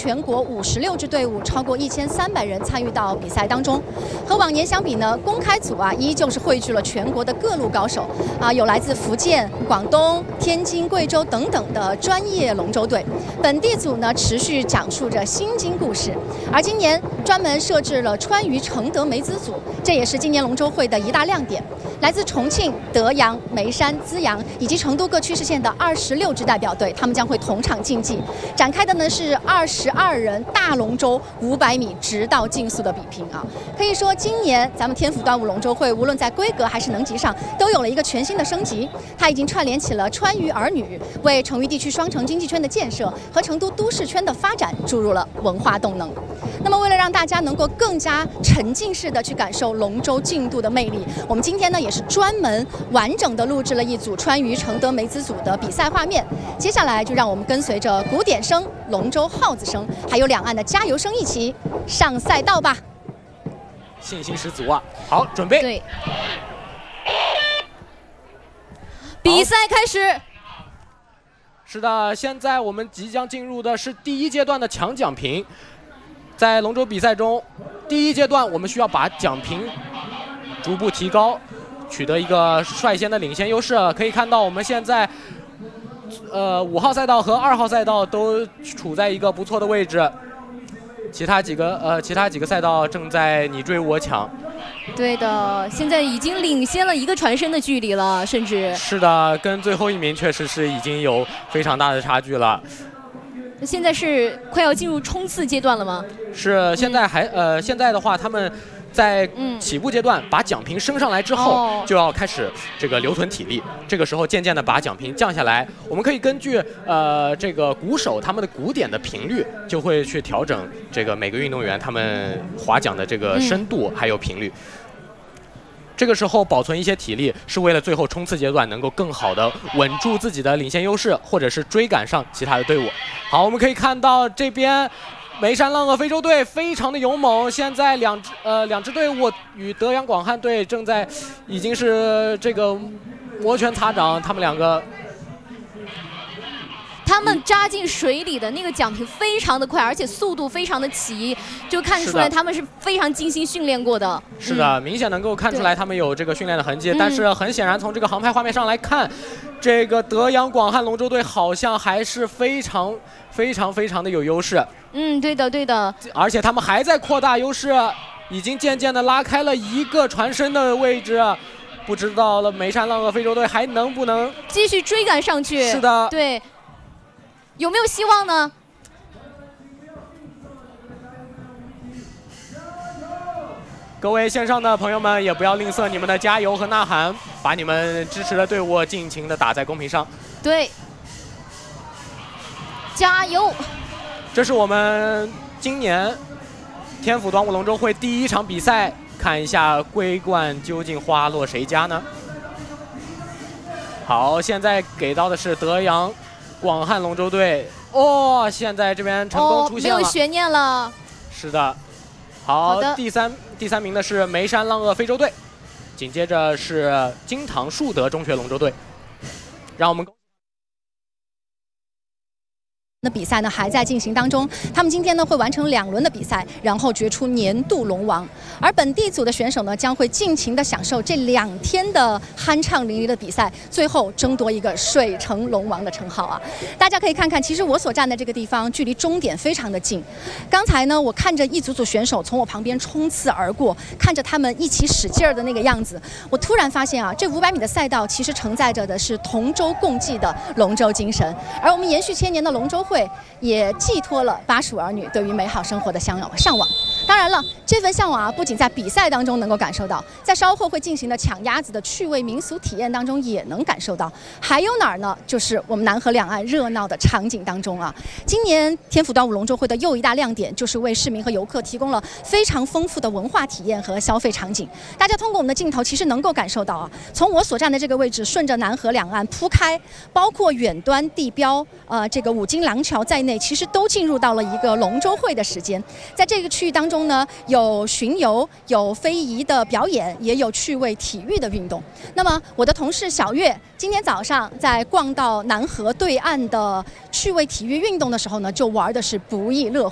全国56支队伍，超过1300人参与到比赛当中。和往年相比呢，公开组依旧是汇聚了全国的各路高手有来自福建、广东、天津、贵州等等的专业龙舟队。本地组呢，持续讲述着新津故事。而今年专门设置了川渝承德梅子组，这也是今年龙舟会的一大亮点。来自重庆、德阳、眉山、资阳以及成都各区市县的26支代表队，他们将会同场竞技。展开的呢是22人大龙舟500米直到竞速的比拼可以说今年咱们天府端午龙舟会无论在规格还是能级上都有了一个全新的升级。它已经串联起了川渝儿女，为成渝地区双城经济圈的建设和成都都市圈的发展注入了文化动能。那么为了让大家能够更加沉浸式的去感受龙舟竞渡的魅力，我们今天呢也是专门完整的录制了一组川渝承德梅子组的比赛画面。接下来就让我们跟随着鼓点声、龙舟号子声，还有两岸的加油声一起上赛道吧！ 信心十足好，准备。 对，比赛开始。 是的，现在我们即将进入的是第一阶段的抢奖评。在龙舟比赛中，第一阶段我们需要把奖评逐步提高，取得一个率先的领先优势。可以看到，我们现在5号赛道和2号赛道都处在一个不错的位置，其他几个赛道正在你追我抢。 对的，现在已经领先了1个船身的距离了，甚至是的，跟最后一名确实是已经有非常大的差距了。 现在是快要进入冲刺阶段了吗？ 是，现在现在的话，他们在起步阶段把奖评升上来之后，就要开始这个留存体力。这个时候渐渐的把奖评降下来，我们可以根据这个鼓手他们的鼓点的频率，就会去调整这个每个运动员他们划桨的这个深度还有频率。这个时候保存一些体力，是为了最后冲刺阶段能够更好的稳住自己的领先优势，或者是追赶上其他的队伍。好，我们可以看到这边眉山浪鄂非洲队非常的勇猛，现在两支队伍与德阳广汉队已经是这个摩拳擦掌，他们扎进水里的那个桨频非常的快，而且速度非常的齐，就看出来他们是非常精心训练过的。是的，明显能够看出来他们有这个训练的痕迹。但是很显然，从这个航拍画面上来看，这个德阳广汉龙舟队好像还是非常的有优势。 对的对的。 而且他们还在扩大优势，已经渐渐的拉开了1个船身的位置。不知道了，眉山浪鄂非洲队还能不能继续追赶上去？是的，对。有没有希望呢？ 各位线上的朋友们，也不要吝啬你们的加油和呐喊，把你们支持的队伍尽情的打在公屏上。对， 加油！ 这是我们今年天府端午龙舟会第1场比赛，看一下桂冠究竟花落谁家呢？好，现在给到的是德阳广汉龙舟队现在这边成功出现了， 没有悬念了。 是的，好，第三名的是眉山浪鄂非洲队，紧接着是金堂树德中学龙舟队，让我们。 那比赛呢还在进行当中，他们今天呢会完成2轮的比赛，然后决出年度龙王。而本地组的选手呢将会尽情的享受这2天的酣畅淋漓的比赛，最后争夺一个水城龙王的称号大家可以看看，其实我所站的这个地方距离终点非常的近。刚才呢我看着一组选手从我旁边冲刺而过，看着他们一起使劲儿的那个样子，我突然发现这500米的赛道其实承载着的是同舟共济的龙舟精神，而我们延续千年的龙舟会也寄托了巴蜀儿女对于美好生活的向往。当然了，这份向往不仅在比赛当中能够感受到，在稍后会进行的抢鸭子的趣味民俗体验当中也能感受到。还有哪儿呢？就是我们南河两岸热闹的场景当中今年天府端午龙舟会的又一大亮点，就是为市民和游客提供了非常丰富的文化体验和消费场景。大家通过我们的镜头其实能够感受到从我所站的这个位置，顺着南河两岸铺开，包括远端地标这个五金廊桥在内，其实都进入到了一个龙舟会的时间。在这个区域当中呢，有巡游，有非遗的表演，也有趣味体育的运动。那么我的同事小月今天早上在逛到南河对岸的趣味体育运动的时候呢，就玩的是不亦乐乎。